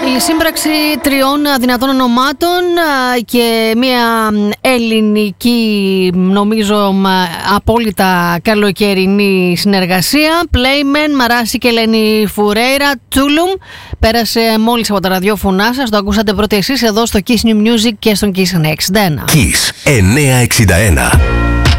Η σύμπραξη τριών δυνατών ονομάτων και μια ελληνική, νομίζω, απόλυτα καλοκαιρινή συνεργασία. Playmen, Μαράση και Ελένη Φουρέιρα, Τούλουμ. Πέρασε μόλις από τα ραδιόφωνά σας. Το ακούσατε πρώτοι εσείς εδώ στο Kiss New Music και στον Kiss 961. Kiss 961.